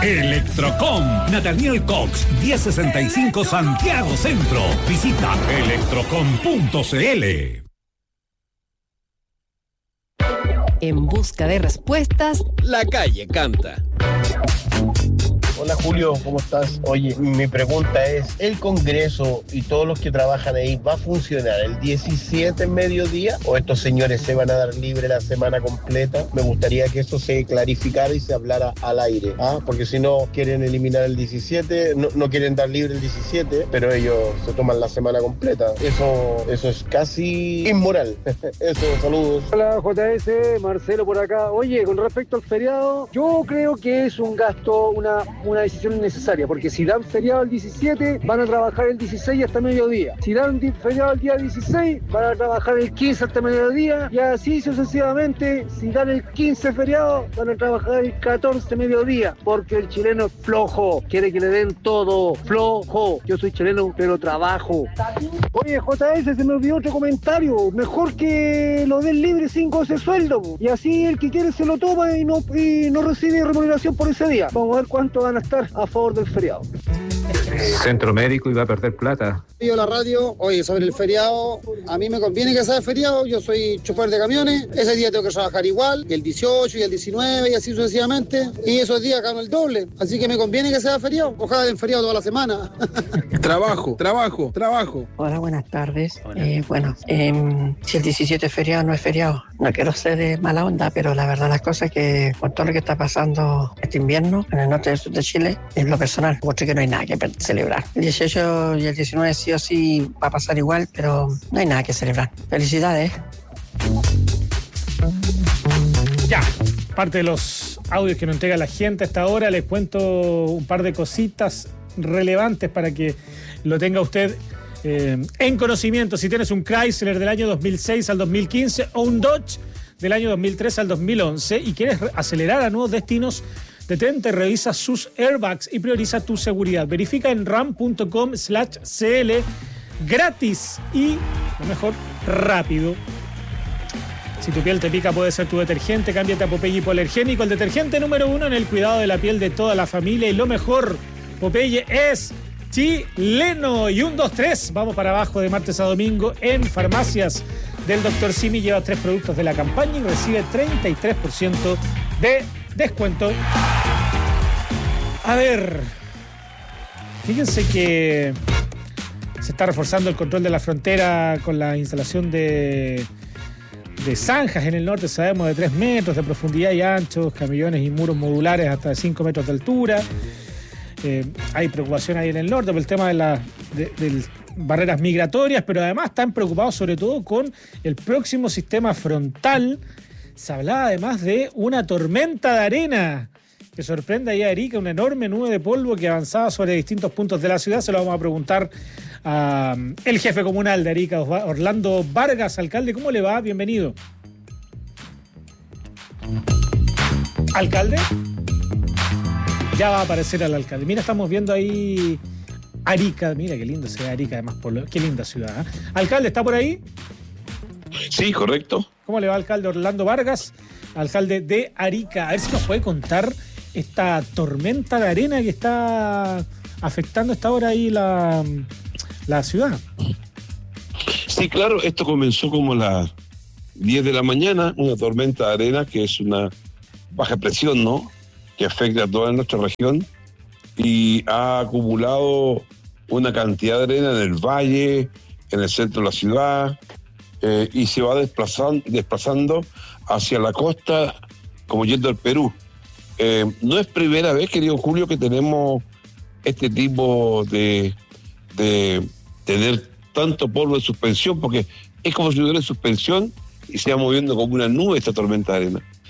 Electrocom, Nathaniel Cox, 1065 Santiago Centro. Visita electrocom.cl. En busca de respuestas, la calle canta. Hola Julio, ¿cómo estás? Oye, mi pregunta es, ¿el Congreso y todos los que trabajan ahí va a funcionar el 17 en mediodía o estos señores se van a dar libre la semana completa? Me gustaría que eso se clarificara y se hablara al aire, porque si no quieren eliminar el 17, no quieren dar libre el 17, pero ellos se toman la semana completa. Eso es casi inmoral. Eso, saludos. Hola JS, Marcelo por acá. Oye, con respecto al feriado, yo creo que es un gasto, una decisión innecesaria, porque si dan feriado el 17, van a trabajar el 16 hasta mediodía. Si dan feriado el día 16, van a trabajar el 15 hasta mediodía, y así sucesivamente. Si dan el 15 feriado, van a trabajar el 14 mediodía, porque el chileno es flojo, quiere que le den todo, flojo. Yo soy chileno, pero trabajo. Oye, JS, se me olvidó otro comentario. Mejor que lo den libre sin goce de sueldo, y así el que quiere se lo toma y no recibe remuneración por ese día. Vamos a ver cuánto van a estar a favor del feriado. Centro médico y va a perder plata. Yo la radio, oye, sobre el feriado, a mí me conviene que sea feriado, yo soy chofer de camiones, ese día tengo que trabajar igual, y el 18 y el 19 y así sucesivamente, y esos días gano el doble, así que me conviene que sea feriado, ojalá den feriado toda la semana. Trabajo. Hola, buenas tardes. Si el 17 es feriado, no es feriado. No quiero ser de mala onda, pero la verdad las cosas es que con todo lo que está pasando este invierno en el norte y el sur de Chile, en lo personal, encuentro que no hay nada que celebrar. El 18 y el 19 sí o sí va a pasar igual, pero no hay nada que celebrar. Felicidades. Ya, parte de los audios que nos entrega la gente hasta ahora, les cuento un par de cositas relevantes para que lo tenga usted en conocimiento. Si tienes un Chrysler del año 2006 al 2015 o un Dodge del año 2003 al 2011 y quieres acelerar a nuevos destinos, detente, revisa sus airbags y prioriza tu seguridad. Verifica en ram.com/cl, gratis y, lo mejor, rápido. Si tu piel te pica, puede ser tu detergente. Cámbiate a Popeye Hipoalergénico, el detergente número 1 en el cuidado de la piel de toda la familia. Y lo mejor, Popeye es chileno. Y 1, 2, 3, vamos para abajo de martes a domingo en farmacias del Dr. Simi. Lleva 3 productos de la campaña y recibe 33% de descuento. A ver, fíjense que se está reforzando el control de la frontera con la instalación de zanjas en el norte, sabemos, de 3 metros de profundidad y anchos, camiones y muros modulares hasta de 5 metros de altura. Hay preocupación ahí en el norte por el tema de barreras migratorias, pero además están preocupados sobre todo con el próximo sistema frontal. Se hablaba además de una tormenta de arena que sorprende ahí a Arica, una enorme nube de polvo que avanzaba sobre distintos puntos de la ciudad. Se lo vamos a preguntar al jefe comunal de Arica, Orlando Vargas. Alcalde, ¿cómo le va? Bienvenido. ¿Alcalde? Ya va a aparecer el alcalde. Mira, estamos viendo ahí Arica. Mira qué lindo se ve Arica, además. Qué linda ciudad, ¿eh? Alcalde, ¿está por ahí? Sí, correcto. ¿Cómo le va, alcalde? Orlando Vargas, alcalde de Arica. A ver si nos puede contar esta tormenta de arena que está afectando hasta ahora ahí la ciudad. Sí, claro, esto comenzó como a las 10 de la mañana, una tormenta de arena que es una baja presión, ¿no?, que afecta a toda nuestra región y ha acumulado una cantidad de arena en el valle, en el centro de la ciudad, y se va desplazando hacia la costa, como yendo al Perú. No es primera vez, querido Julio, que tenemos este tipo de tener tanto polvo en suspensión, porque es como si tuviera en suspensión y se va moviendo como una nube esta tormenta de arena.